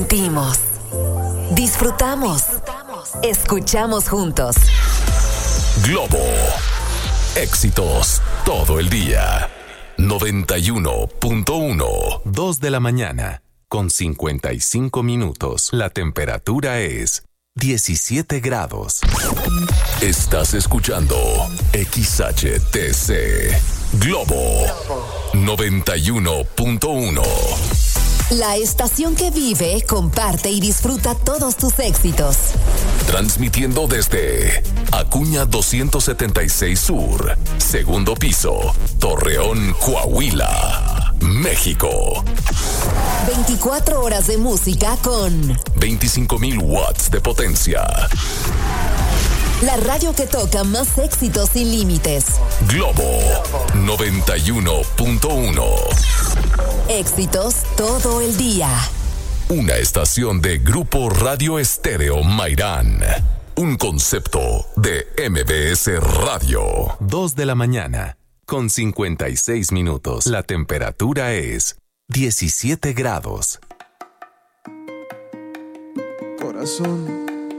Sentimos, disfrutamos, escuchamos juntos. Globo. Éxitos todo el día. 91.1. 2 de la mañana, con 55 minutos. La temperatura es 17 grados. Estás escuchando XHTC. Globo 91.1. La estación que vive, comparte y disfruta todos tus éxitos. Transmitiendo desde Acuña 276 Sur, segundo piso, Torreón, Coahuila, México. 24 horas de música con 25,000 watts de potencia. La radio que toca más éxitos sin límites. Globo 91.1. Éxitos todo el día. Una estación de Grupo Radio Estéreo Mairán. Un concepto de MBS Radio. 2 de la mañana, con 56 minutos. La temperatura es 17 grados. Corazón,